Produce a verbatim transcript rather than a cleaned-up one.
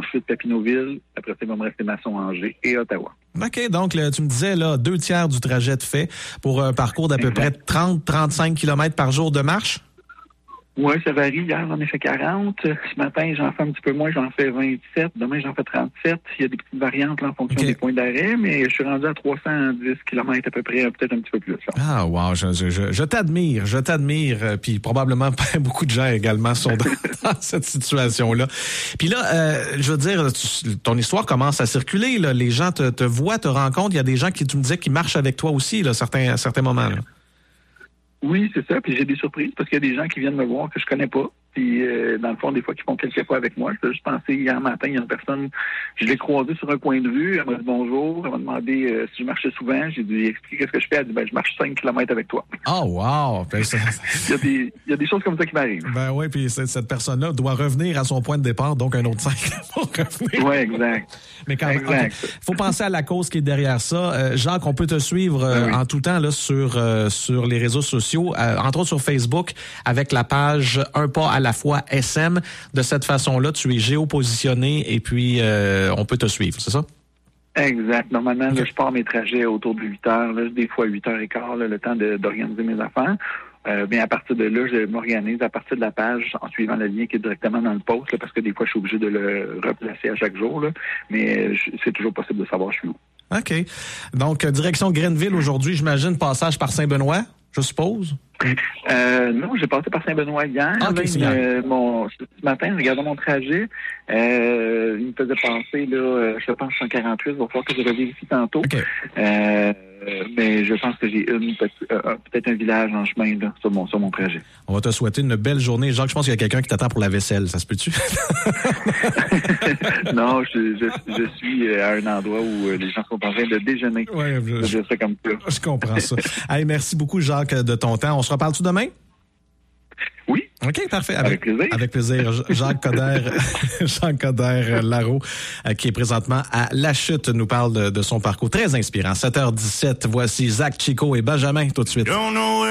de Papineauville. Après ça, il va me rester Masson-Angers et Ottawa. OK, donc là, tu me disais, là, deux tiers du trajet de fait pour un parcours d'à peu près trente à trente-cinq kilomètres par jour de marche? Oui, ça varie. Hier, j'en ai fait quarante. Ce matin, j'en fais un petit peu moins, j'en fais vingt-sept. Demain, j'en fais trente-sept. Il y a des petites variantes là, en fonction okay. des points d'arrêt, mais je suis rendu à trois cent dix kilomètres à peu près, peut-être un petit peu plus. Là. Ah, wow, je, je, je, je t'admire, je t'admire. Puis probablement beaucoup de gens également sont dans, dans cette situation-là. Puis là, euh, je veux dire, tu, ton histoire commence à circuler. Là. Les gens te, te voient, te rencontrent. Il y a des gens qui, tu me disais, qui marchent avec toi aussi là, certains, à certains moments. Là. Oui, c'est ça. Puis j'ai des surprises parce qu'il y a des gens qui viennent me voir que je connais pas. Puis euh, dans le fond, des fois, qui font quelques fois avec moi. Je peux juste penser, hier matin, il y a une personne, je l'ai croisée sur un coin de rue. Elle m'a dit bonjour. Elle m'a demandé euh, si je marchais souvent. J'ai dit, explique qu'est-ce que je fais. Elle dit, ben, je marche cinq kilomètres avec toi. Oh, wow! Ben, ça... il, y a des, il y a des choses comme ça qui m'arrivent. Ben oui, puis cette, cette personne-là doit revenir à son point de départ, donc un autre cinq pour revenir. Oui, exact. Mais quand même, il okay. faut penser à la cause qui est derrière ça. Euh, Jacques, on peut te suivre euh, ben oui. en tout temps là sur euh, sur les réseaux sociaux, euh, entre autres sur Facebook, avec la page Un pas à la fois S M. De cette façon-là, tu es géopositionné et puis euh, on peut te suivre, c'est ça? Exact. Normalement, okay. là, je pars mes trajets autour de huit heures, là, des fois huit heures quinze, là, le temps de, d'organiser mes affaires. Euh, bien, à partir de là, je m'organise à partir de la page en suivant le lien qui est directement dans le post, là, parce que des fois, je suis obligé de le replacer à chaque jour, là, mais je, c'est toujours possible de savoir je suis où. OK. Donc, direction Grenville aujourd'hui, j'imagine, passage par Saint-Benoît, je suppose? Euh, non, j'ai passé par Saint-Benoît hier. Ah, okay, là, euh, mon, ce matin, en regardant mon trajet, euh, il me faisait passer, là, je pense, cent quarante-huit. Il va falloir que je revérifie tantôt. Okay. Euh, mais je pense que j'ai une, euh, peut-être un village en chemin là, sur, mon, sur mon trajet. On va te souhaiter une belle journée. Jacques, je pense qu'il y a quelqu'un qui t'attend pour la vaisselle. Ça se peut-tu? Non, je, je, je suis à un endroit où les gens sont en train de déjeuner. Ouais, je, je, je, comme ça. je comprends ça. Hey, merci beaucoup, Jacques, de ton temps. On se reparle-tu demain? Oui. OK, parfait. Avec, avec plaisir. Avec plaisir. Jacques Coder, Jacques Coder Larreau, qui est présentement à La Chute, nous parle de, de son parcours très inspirant. sept heures dix-sept, voici Zach Chico et Benjamin tout de suite.